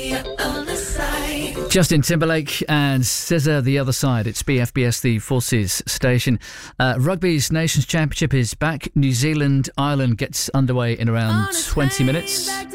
Justin Timberlake and SZA, The Other Side. It's BFBS, the Forces station. Rugby's Nations Championship is back. New Zealand, Ireland gets underway in around 20 minutes.